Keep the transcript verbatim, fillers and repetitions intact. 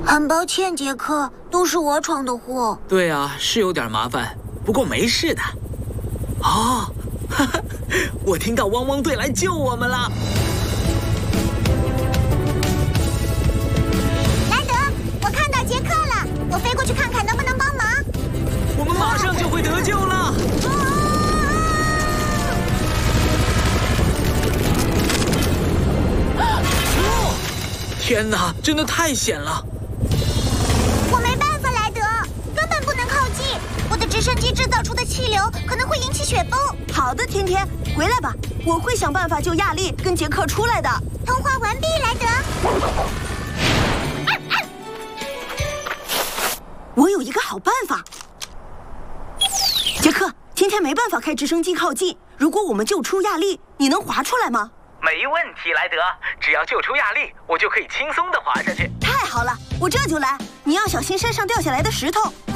很抱歉，杰克，都是我闯的祸。 对啊，是有点麻烦，不过没事的。哦，哈哈，我听到汪汪队来救我们了。 莱德，我看到杰克了，我飞过去看看能不能帮忙。 我们马上就会得救了。哦，天哪，真的太险了！ 我没办法，莱德，根本不能靠近。我的直升机制造出的气流可能会引起雪崩。 好的，天天，回来吧，我会想办法救亚丽跟杰克出来的。 通话完毕，莱德。 我有一个好办法。杰克，今天没办法开直升机靠近。如果我们救出亚丽，你能滑出来吗？ 没问题，莱德，只要救出亚丽，我就可以轻松地滑下去。 太好了，我这就来。你要小心山上掉下来的石头。